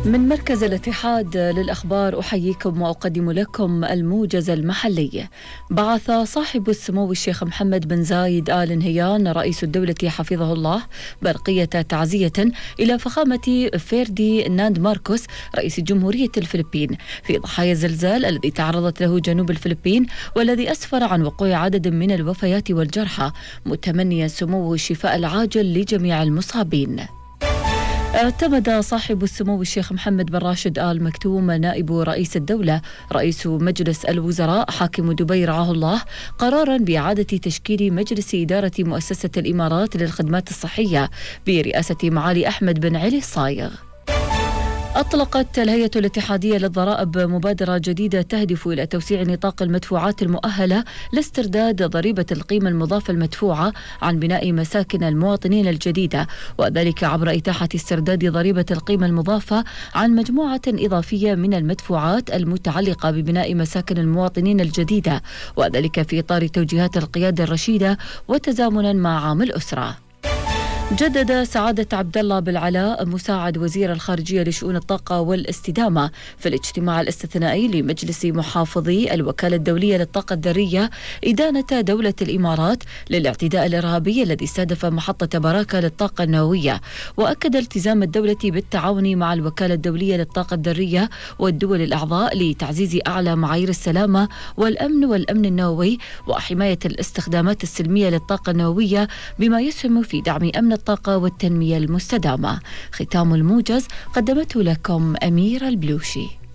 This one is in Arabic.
من مركز الاتحاد للأخبار أحييكم وأقدم لكم الموجز المحلي. بعث صاحب السمو الشيخ محمد بن زايد آل نهيان رئيس الدولة حفظه الله برقية تعزية إلى فخامة فيرديناند ماركوس رئيس جمهورية الفلبين في ضحايا الزلزال الذي تعرضت له جنوب الفلبين والذي أسفر عن وقوع عدد من الوفيات والجرحى، متمنيا سمو الشفاء العاجل لجميع المصابين. اعتمد صاحب السمو الشيخ محمد بن راشد آل مكتوم نائب رئيس الدولة رئيس مجلس الوزراء حاكم دبي رعاه الله قرارا بإعادة تشكيل مجلس إدارة مؤسسة الإمارات للخدمات الصحية برئاسة معالي أحمد بن علي الصايغ. أطلقت الهيئة الاتحادية للضرائب مبادرة جديدة تهدف إلى توسيع نطاق المدفوعات المؤهلة لاسترداد ضريبة القيمة المضافة المدفوعة عن بناء مساكن المواطنين الجديدة، وذلك عبر إتاحة استرداد ضريبة القيمة المضافة عن مجموعة إضافية من المدفوعات المتعلقة ببناء مساكن المواطنين الجديدة، وذلك في إطار توجيهات القيادة الرشيدة وتزامنا مع عام الأسرة. جدد سعادة عبد الله بالعلاء مساعد وزير الخارجية لشؤون الطاقة والاستدامة في الاجتماع الاستثنائي لمجلس محافظي الوكالة الدولية للطاقة الذرية إدانة دولة الإمارات للاعتداء الإرهابي الذي استهدف محطة براكة للطاقة النووية، وأكد التزام الدولة بالتعاون مع الوكالة الدولية للطاقة الذرية والدول الأعضاء لتعزيز أعلى معايير السلامة والأمن النووي وحماية الاستخدامات السلمية للطاقة النووية بما يسهم في دعم أمن الطاقة والتنمية المستدامة. ختام الموجز قدمته لكم أميرة البلوشي.